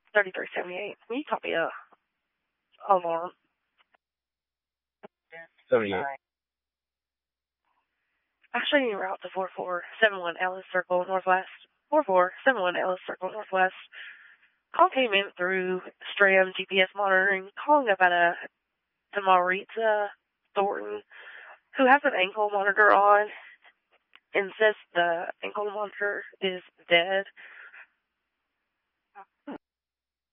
3378. Can you copy a alarm? 78. Actually, you route to 4471 Ellis Circle Northwest. 4471 Ellis Circle Northwest. Call came in through Stram GPS monitoring, calling about a Tamarita Thornton who has an ankle monitor on and says the ankle monitor is dead.